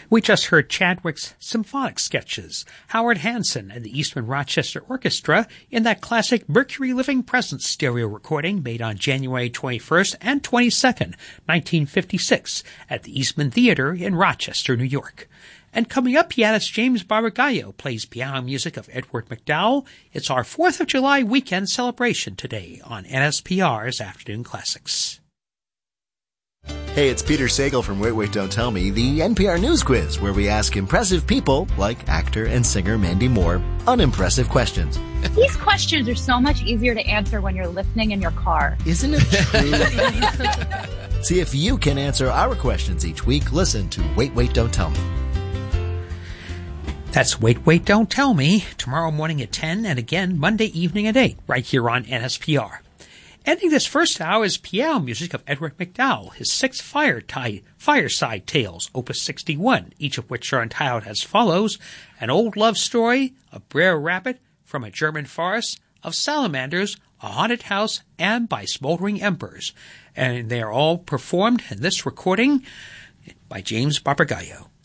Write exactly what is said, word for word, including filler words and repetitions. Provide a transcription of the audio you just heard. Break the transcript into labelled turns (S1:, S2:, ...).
S1: We just heard Chadwick's symphonic sketches, Howard Hanson and the Eastman Rochester Orchestra in that classic Mercury Living Presence stereo recording made on January twenty-first and twenty-second, nineteen fifty-six at the Eastman Theater in Rochester, New York. And coming up, pianist James Barbagallo plays piano music of Edward McDowell. It's our fourth of July weekend celebration today on N S P R's Afternoon Classics.
S2: Hey, it's Peter Sagal from Wait, Wait, Don't Tell Me, the N P R News Quiz, where we ask impressive people, like actor and singer Mandy Moore, unimpressive questions.
S3: These questions are so much easier to answer when you're listening in your car.
S2: Isn't it true? See if you can answer our questions each week. Listen to Wait, Wait, Don't Tell Me.
S1: That's Wait, Wait, Don't Tell Me, tomorrow morning at ten, and again Monday evening at eight, right here on N S P R. Ending this first hour is piano music of Edward McDowell, his six fire tie, fireside tales, opus sixty-one, each of which are entitled as follows: An Old Love Story, A Brer Rabbit, From a German Forest, Of Salamanders, A Haunted House, and By Smoldering Embers. And they are all performed in this recording by James Barbagallo.